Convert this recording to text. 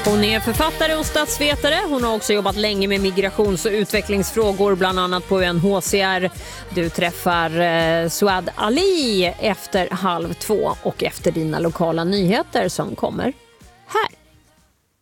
Hon är författare och statsvetare. Hon har också jobbat länge med migrations- och utvecklingsfrågor, bland annat på UNHCR. Du träffar Suad Ali efter 1:30 och efter dina lokala nyheter som kommer här.